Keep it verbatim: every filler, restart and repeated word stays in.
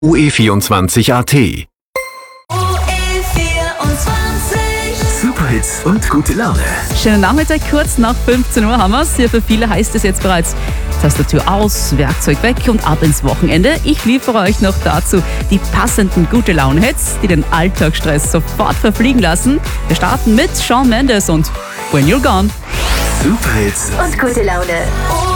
U E vierundzwanzig A T. Superhits und gute Laune. Schönen Nachmittag, kurz nach fünfzehn Uhr haben wir es. Hier für viele heißt es jetzt bereits Tastatur aus, Werkzeug weg und ab ins Wochenende. Ich liefere euch noch dazu die passenden gute Laune-Hits, die den Alltagsstress sofort verfliegen lassen. Wir starten mit Shawn Mendes und When You're Gone. Superhits und gute Laune.